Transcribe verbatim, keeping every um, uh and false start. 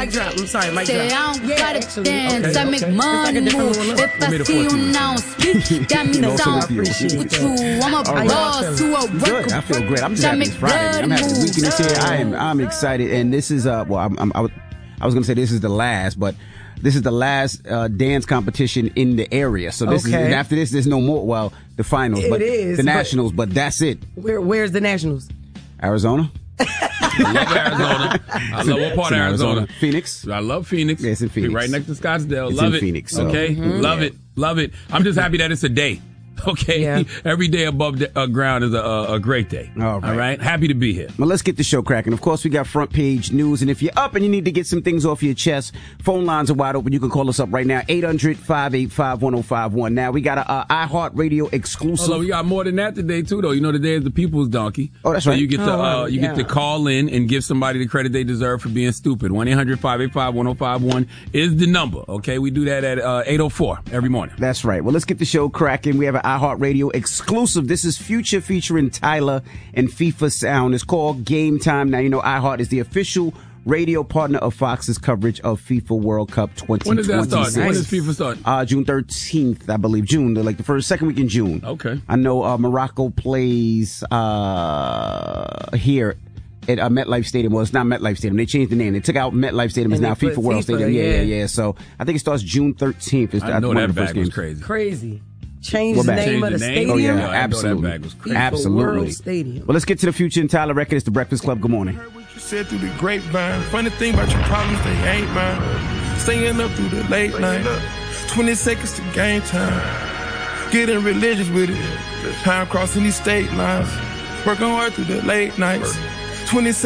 mic drop. I'm sorry, mic Say drop. I don't Yeah, gotta actually. dance, Okay, I make okay. money It's like a move. different If Give me I the see you fourteen. now speak, that means No, I so don't that's you. appreciate with you. I'm a right. boss to a Good. record. I feel great. I'm just I happy make it's Friday. I'm blood happy the move. weekend is here. I am. I'm excited, and this is uh. Well, I'm. I'm I, was, I was gonna say this is the last, but this is the last uh, dance competition in the area. So this Okay. is after this. There's no more. Well, the finals, It but is, the but- nationals. But that's it. Where, where's the Nationals? Arizona. I love Arizona. I love what part It's of in Arizona? Phoenix. I love Phoenix. Yeah, it's in Phoenix. Be right next to Scottsdale. It's love in it. Phoenix, so- Okay, love it, love it. I'm just happy that it's a day. Okay, Yeah. every day above the uh, ground is a, a, a great day. All right. All right, happy to be here. Well, let's get the show cracking. Of course, we got front page news, and if you're up and you need to get some things off your chest, phone lines are wide open. You can call us up right now, eight hundred, five eight five, one oh five one. Now, we got a uh, iHeartRadio exclusive. Although we got more than that today too, though. You know, today is the People's Donkey. Oh, that's so right. you get to Oh, wow. uh, you Yeah. get to call in and give somebody the credit they deserve for being stupid. one eight hundred, five eight five, one oh five one is the number. Okay, we do that at uh, eight oh four every morning. That's right. Well, let's get the show cracking. We have an iHeartRadio exclusive. This is Future featuring Tyler and FIFA Sound. It's called Game Time. Now, you know, iHeart is the official radio partner of Fox's coverage of FIFA World Cup twenty When does twenty-six. that start? When does FIFA start? Uh, June thirteenth, I believe. June, like the first, second week in June. Okay. I know uh, Morocco plays uh, here at uh, MetLife Stadium. Well, it's not MetLife Stadium. They changed the name. They took out MetLife Stadium. It's And now they FIFA put World FIFA, Stadium. Yeah, yeah. yeah, yeah. So I think it starts June thirteenth. It's I know one that of the first bag was games. crazy. Crazy. Change What the back? name Change of the the name? stadium. Oh, yeah, I know that absolutely. bag was crazy. FIFA Absolutely. World Stadium. Well, let's get to the Future and Tyler record. It's the Breakfast Club. Good morning. Heard what you said through the grapevine. Funny thing about your problems, they ain't mine. Staying up through the late night. twenty seconds to game time. Getting religious with it. Time crossing these state lines. Working hard through the late nights. twenty seconds.